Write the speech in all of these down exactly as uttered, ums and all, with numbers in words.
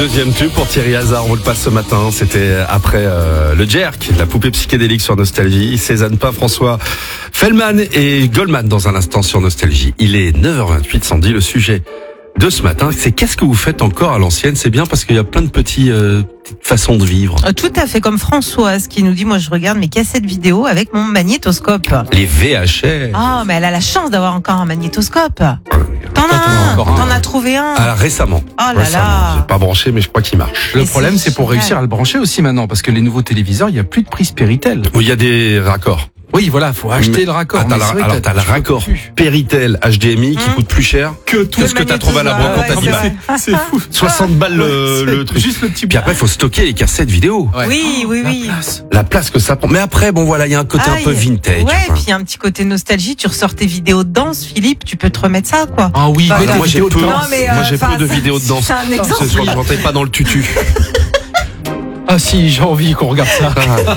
Deuxième tube pour Thierry Hazard, on le passe ce matin. C'était après euh, le Jerk, la poupée psychédélique sur Nostalgie. Cézanne Pain, François Fellman et Goldman dans un instant sur Nostalgie. Il est neuf heures vingt-huit, Sandy. Le sujet de ce matin, c'est qu'est-ce que vous faites encore à l'ancienne? C'est bien parce qu'il y a plein de petits, euh, petites façons de vivre. Tout à fait, comme Françoise qui nous dit, moi je regarde mes cassettes vidéo avec mon magnétoscope. Les V H S. Ah, mais elle a la chance d'avoir encore un magnétoscope. T'en as un, encore un. t'en as trouvé un. Ah, récemment. Oh là récemment. là. J'ai pas branché, mais je crois qu'il marche. Le Et problème, c'est c'est pour génial. réussir à le brancher aussi maintenant, parce que les nouveaux téléviseurs, il n'y a plus de prise Péritel. Oui, il y a des raccords. Oui, voilà, faut acheter Mais- le raccord. Ah, t'as Mais le- c'est vrai que alors t'as le tu peux raccord plus. Péritel H D M I qui Hum. coûte plus cher Que tout que ce que t'as trouvé à la brocante à Ouais, dix c'est balles. vrai. C'est fou. soixante balles le, Ouais, le c'est truc. Juste le petit Puis après, il faut stocker les cassettes vidéo. Ouais. Oui, oui, La oui. place. La place que ça prend. Mais après, bon voilà, il y a un côté Ah, un peu il- vintage. Ouais, enfin. puis il y a un petit côté nostalgie. Tu ressors tes vidéos de danse, Philippe, tu peux te remettre ça, quoi. Ah oui, Bah, mais là, des moi j'ai vidéos de peu, danse. Non, mais, moi euh, j'ai enfin, peu de ça- vidéos de danse. c'est un exemple. Ce soir, je rentrais pas dans le tutu. Ah si, j'ai envie qu'on regarde ça.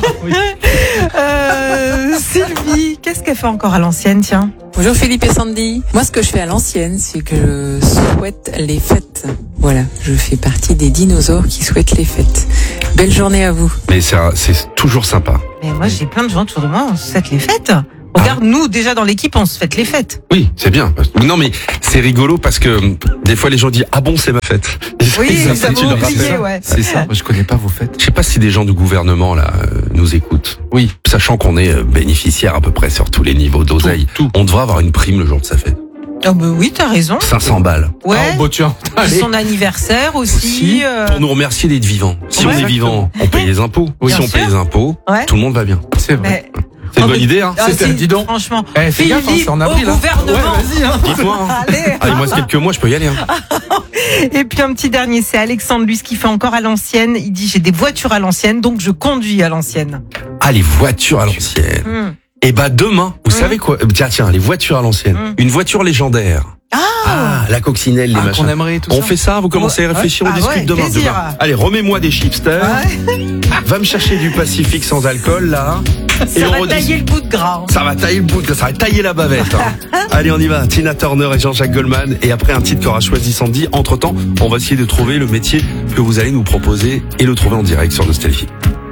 Euh, Sylvie, qu'est-ce qu'elle fait encore à l'ancienne, tiens? Bonjour Philippe et Sandy. Moi, ce que je fais à l'ancienne, c'est que je souhaite les fêtes. Voilà, je fais partie des dinosaures qui souhaitent les fêtes. Belle journée à vous. Mais c'est un- c'est toujours sympa. Mais moi, j'ai plein de gens autour de moi, on se fête les fêtes. Regarde, nous, déjà dans l'équipe, on se fête les fêtes. Oui, c'est bien. Non mais c'est rigolo parce que hum, des fois les gens disent ah bon c'est ma fête. Oui, Ils ça appellent, tu vaut leur oublier, rappelles. ouais. C'est ça. Moi, je connais pas vos fêtes. Je sais pas si des gens du gouvernement là euh, nous écoutent. Oui. Sachant qu'on est euh, bénéficiaire à peu près sur tous les niveaux d'oseille. Tout, tout. On devrait avoir une prime le jour de sa fête. Ah bah oui, t'as raison. cinq cents balles. Ouais. Ah, bon, tiens. Allez. Son anniversaire aussi. Aussi, euh, Pour nous remercier d'être vivants. Si Ouais. on est vivant, on paye les impôts. Bien si on paye sûr. les impôts, Ouais. tout le monde va bien. C'est vrai. Mais- C'est une Oh, bonne mais- idée, hein. Ah, C'était- si, dis donc. Franchement. Eh, fais gaffe, hein, Philippe, c'est en avril. au hein. gouvernement. Ouais, vas-y, hein. Dites-moi. hein. Allez. Ah, il me reste quelques mois, je peux y aller. Hein. Et puis un petit dernier, c'est Alexandre, lui, ce qu'il fait encore à l'ancienne. Il dit, j'ai des voitures à l'ancienne, donc je conduis à l'ancienne. Ah, les voitures à l'ancienne. Hum. Et bah demain, vous Mmh. savez quoi? Tiens, tiens, les voitures à l'ancienne. Mmh. Une voiture légendaire. Ah, la coccinelle, les Ah, qu'on machins. aimerait tout On ça. fait ça, vous commencez à Ouais. réfléchir, on Ah discute ouais, demain, plaisir. demain. Allez, remets-moi des chipsters. Ouais. Va me chercher du Pacifique sans alcool, là. Et Ça on va rediscute. tailler le bout de gras. hein. Ça va tailler le bout, de- ça va tailler la bavette. hein. Allez, on y va. Tina Turner et Jean-Jacques Goldman. Et après un titre qu'aura choisi Sandy. Entre temps, on va essayer de trouver le métier que vous allez nous proposer et le trouver en direct sur Nostalgie.